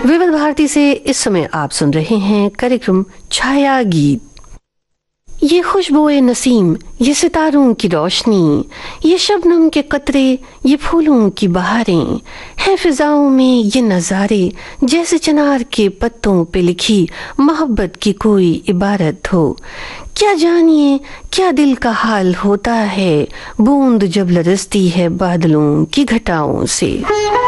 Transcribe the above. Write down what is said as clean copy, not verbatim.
विविध भारती से इस समय आप सुन रहे हैं कार्यक्रम छाया गीत। ये खुशबुए नसीम, ये सितारों की रोशनी, ये शबनम के कतरे, ये फूलों की बहारें हैं फिजाओं में ये नज़ारे, जैसे चिनार के पत्तों पे लिखी मोहब्बत की कोई इबारत हो। क्या जानिए क्या दिल का हाल होता है, बूंद जब लरसती है बादलों की घटाओं से।